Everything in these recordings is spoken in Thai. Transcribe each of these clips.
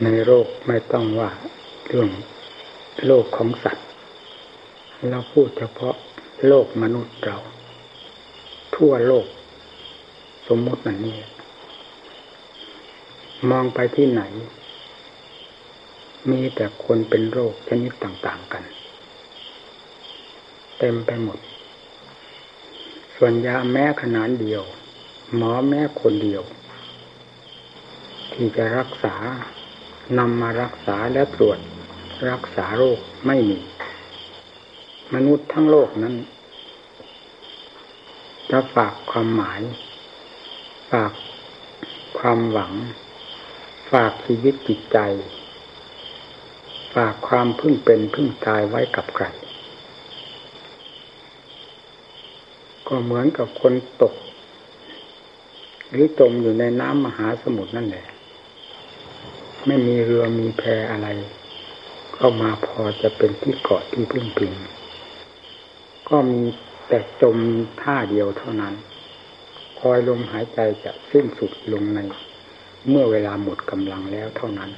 ในโลกไม่ต้องว่าเรื่องโลกของสัตว์เราพูดเฉพาะโลกมนุษย์เราทั่วโลกสมมตินั่นนี่มองไปที่ไหนมีแต่คนเป็นโรคชนิดต่างๆกันเต็มไปหมดส่วนยาแม้ขนาดเดียวหมอแม้คนเดียวที่จะรักษานำมารักษาและตรวจรักษาโรคไม่มีมนุษย์ทั้งโลกนั้นจะฝากความหมายฝากความหวังฝากชีวิตจิตใจฝากความพึ่งเป็นพึ่งตายไว้กับใครก็เหมือนกับคนตกหรือจมอยู่ในน้ำมหาสมุทรนั่นแหละไม่มีเรือมีแพอะไรเข้ามาพอจะเป็นที่เกาะที่พึ่งพิงก็มีแต่จมท่าเดียวเท่านั้นคอยลมหายใจจะสิ้นสุดลงในเมื่อเวลาหมดกำลังแล้วเท่านั้น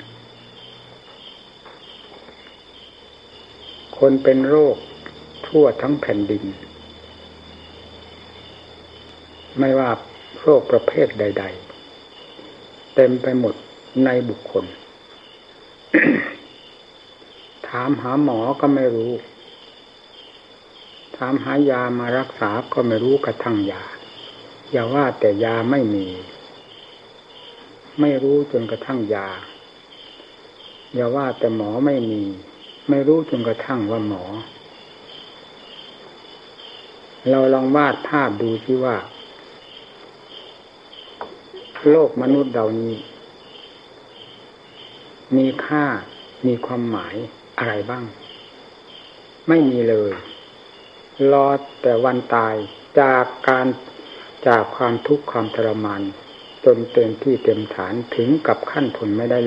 คนเป็นโรคทั่วทั้งแผ่นดินไม่ว่าโรคประเภทใดๆเต็มไปหมดในบุคคล ถามหาหมอก็ไม่รู้ถามหายามารักษาก็ไม่รู้กระทั่งยาอย่าว่าแต่ยาไม่มีไม่รู้จนกระทั่งยาอย่าว่าแต่หมอไม่มีไม่รู้จนกระทั่งว่าหมอเราลองวาดภาพดูสิว่าโลกมนุษย์เรานี้มีค่ามีความหมายอะไรบ้างไม่มีเลยรอแต่วันตายจากความทุกข์ความทรมานจนเต็มที่เต็มฐานถึงกับขั้นทนไม่ได้